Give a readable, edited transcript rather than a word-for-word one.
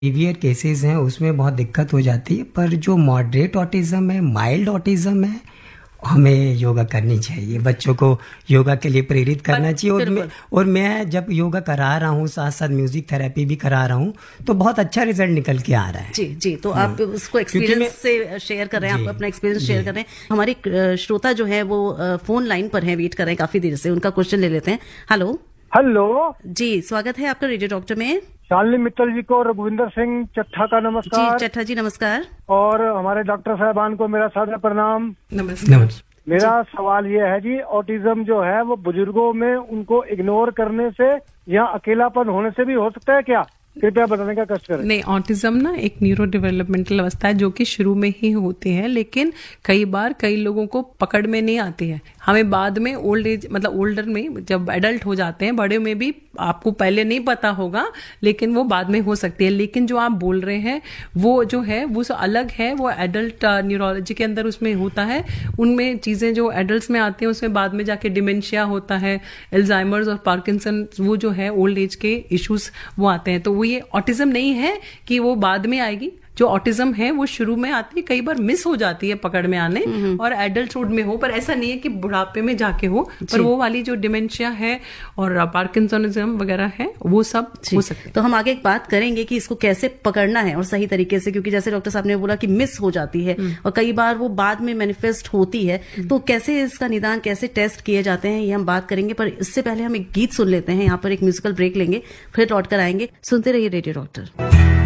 Severe cases हैं उसमें बहुत दिक्कत हो जाती है, पर जो मॉडरेट ऑटिज्म है, माइल्ड ऑटिज्म है, हमें योगा करनी चाहिए, बच्चों को योगा के लिए प्रेरित करना चाहिए। और मैं जब योगा करा रहा हूँ, साथ साथ म्यूजिक थेरेपी भी करा रहा हूँ, तो बहुत अच्छा रिजल्ट निकल के आ रहा है। जी जी, तो आप उसको एक्सपीरियंस से शेयर कर रहे हैं, आप अपना एक्सपीरियंस शेयर कर रहे हैं। हमारे श्रोता जो है वो फोन लाइन पर है, वेट कर रहे हैं काफी देर से, उनका क्वेश्चन ले लेते हैं। हेलो हेलो जी, स्वागत है आपका रेडियो डॉक्टर में। शालिनी मित्तल जी को रघुविंदर सिंह चट्ठा का नमस्कार। जी चट्ठा जी नमस्कार। और हमारे डॉक्टर साहबान को मेरा सादर प्रणाम। नमस्कार। मेरा सवाल ये है जी, ऑटिज्म जो है वो बुजुर्गों में उनको इग्नोर करने से या अकेलापन होने से भी हो सकता है क्या? कृपया बताने का कष्ट करें। नहीं, ऑटिज्म ना एक न्यूरो डेवलपमेंटल अवस्था है जो कि शुरू में ही होती है, लेकिन कई बार कई लोगों को पकड़ में नहीं आती है। हमें बाद में ओल्ड एज मतलब ओल्डर में जब एडल्ट हो जाते हैं, बड़े में भी आपको पहले नहीं पता होगा, लेकिन वो बाद में हो सकती है। लेकिन जो आप बोल रहे हैं वो जो है वो अलग है, वो एडल्ट न्यूरोलॉजी के अंदर उसमें होता है। उनमें चीजें जो एडल्ट्स में आती हैं उसमें बाद में जाके डिमेंशिया होता है, एल्जाइमर्स और पार्किंसन, वो जो है ओल्ड एज के इश्यूज वो आते हैं। तो वो ये ऑटिज्म नहीं है कि वो बाद में आएगी। जो ऑटिज्म है वो शुरू में आती है, कई बार मिस हो जाती है पकड़ में आने, और एडल्टहुड में हो, पर ऐसा नहीं है कि बुढ़ापे में जाके हो। पर वो वाली जो डिमेंशिया है और पार्किंसनिज्म वगैरह है वो सब हो सकते हैं। तो हम आगे एक बात करेंगे कि इसको कैसे पकड़ना है और सही तरीके से, क्योंकि जैसे डॉक्टर साहब ने बोला कि मिस हो जाती है और कई बार वो बाद में मैनिफेस्ट होती है। तो कैसे इसका निदान, कैसे टेस्ट किए जाते हैं, ये हम बात करेंगे। पर इससे पहले हम एक गीत सुन लेते हैं, यहाँ पर एक म्यूजिकल ब्रेक लेंगे, फिर लौट कर आएंगे। सुनते रहिए रेडियो डॉक्टर।